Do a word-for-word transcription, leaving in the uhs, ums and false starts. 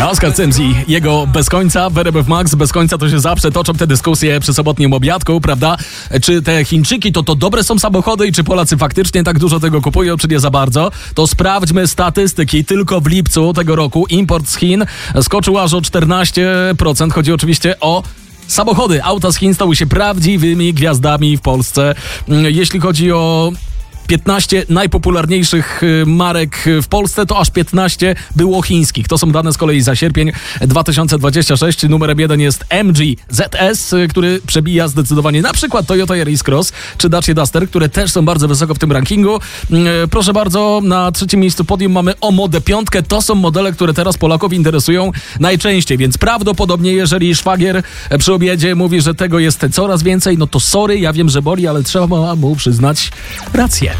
Oscar Sims i jego Bez końca, W R B F Max, Bez końca to się zawsze toczą te dyskusje przy sobotnim obiadku, prawda? Czy te Chińczyki to to dobre są samochody i czy Polacy faktycznie tak dużo tego kupują, czy nie za bardzo? To sprawdźmy statystyki. Tylko w lipcu tego roku import z Chin skoczył aż o czternaście procent. Chodzi oczywiście o samochody. Auta z Chin stały się prawdziwymi gwiazdami w Polsce. Jeśli chodzi o piętnaście najpopularniejszych marek w Polsce, to aż piętnaście było chińskich. To są dane z kolei za sierpień dwa tysiące dwudziesty szósty. Numerem jeden jest M G Z S, który przebija zdecydowanie na przykład Toyota Yaris Cross czy Dacia Duster, które też są bardzo wysoko w tym rankingu. Proszę bardzo, na trzecim miejscu podium mamy Omodę piątkę. To są modele, które teraz Polaków interesują najczęściej, więc prawdopodobnie jeżeli szwagier przy obiedzie mówi, że tego jest coraz więcej, no to sorry, ja wiem, że boli, ale trzeba mu przyznać rację.